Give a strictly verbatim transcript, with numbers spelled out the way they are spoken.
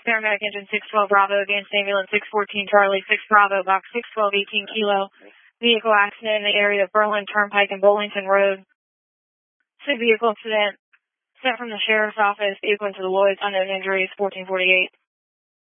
Paramedic engine six twelve Bravo against ambulance six fourteen Charlie, six Bravo, box six twelve eighteen Kilo. Vehicle accident in the area of Berlin Turnpike and Bullington Road. Said vehicle incident sent from the sheriff's office, vehicle into the Lloyds, unknown injuries, fourteen forty-eight.